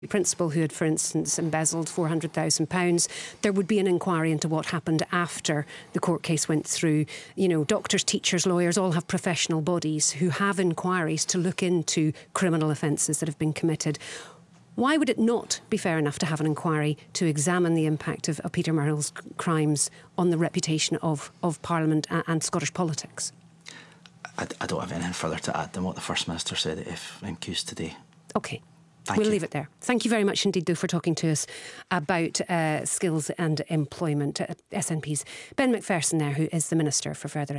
principal who had, for instance, embezzled £400,000. There would be an inquiry into what happened after the court case went through. You know, doctors, teachers, lawyers all have professional bodies who have inquiries to look into criminal offences that have been committed. Why would it not be fair enough to have an inquiry to examine the impact of Peter Murrell's crimes on the reputation of Parliament and Scottish politics? I don't have anything further to add than what the First Minister said in Cuse today. OK. Thank we'll you. leave it there. Thank you very much indeed, though, for talking to us about skills and employment. SNP's Ben Macpherson there, who is the Minister for Further